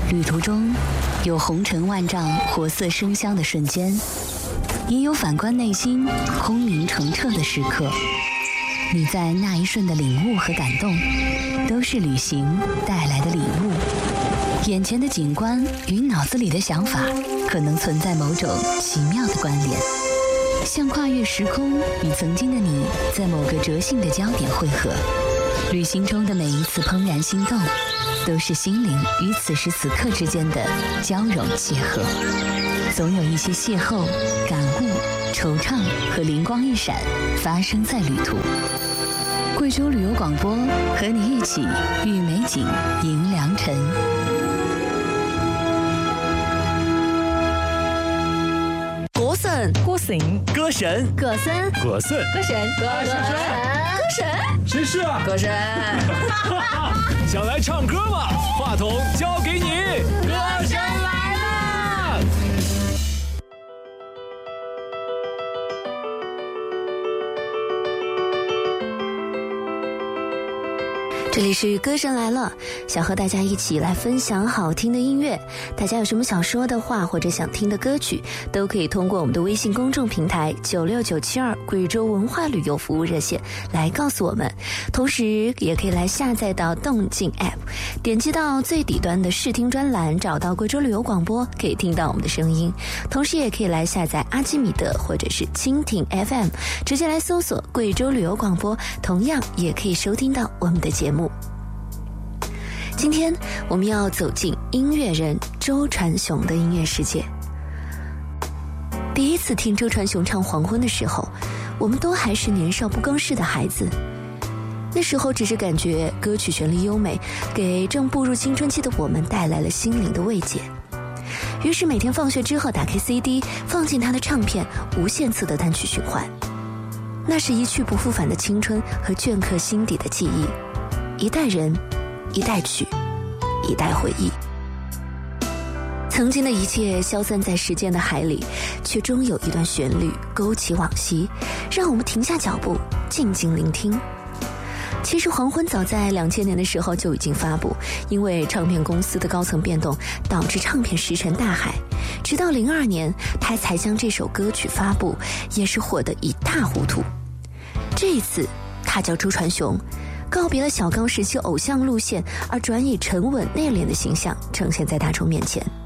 旅途中有红尘万丈、活色生香的瞬间，也有反观内心、空明澄澈的时刻。你在那一瞬的领悟和感动，都是旅行带来的礼物。眼前的景观与脑子里的想法，可能存在某种奇妙的关联，像跨越时空，与曾经的你在某个折性的焦点汇合。旅行中的每一次怦然心动，都是心灵与此时此刻之间的交融邂逅。总有一些邂逅、感悟、惆怅和灵光一闪发生在旅途。贵州旅游广播和你一起遇美景迎良辰。 歌神， 歌神， 歌神， 歌神， 歌神， 歌神， 歌神， 谁是啊？ 歌神。 想来唱歌吗？话筒交给你，歌神来了。 这里是歌神来了，想和大家一起来分享好听的音乐。大家有什么想说的话或者想听的歌曲，都可以通过我们的微信公众平台96972贵州文化旅游服务热线来告诉我们。同时也可以来下载到动静 App， 点击到最底端的视听专栏，找到贵州旅游广播，可以听到我们的声音。同时也可以来下载阿基米德或者是蜻蜓 FM， 直接来搜索贵州旅游广播，同样也可以收听到我们的节目。今天我们要走进音乐人周传雄的音乐世界。第一次听周传雄唱《黄昏》的时候，我们都还是年少不更事的孩子。那时候只是感觉歌曲旋律优美，给正步入青春期的我们带来了心灵的慰藉。于是每天放学之后打开 CD， 放进他的唱片，无限次的单曲循环。那是一去不复返的青春和镌刻心底的记忆，一代人，一代曲，一代回忆。曾经的一切消散在时间的海里，却终有一段旋律勾起往昔，让我们停下脚步，静静聆听。其实《黄昏》早在2000年的时候就已经发布，因为唱片公司的高层变动，导致唱片石沉大海。直到02年，他才将这首歌曲发布，也是火得一塌糊涂。这一次，他叫周传雄，告别了小刚时期偶像路线，而转以沉稳内敛的形象呈现在大众面前。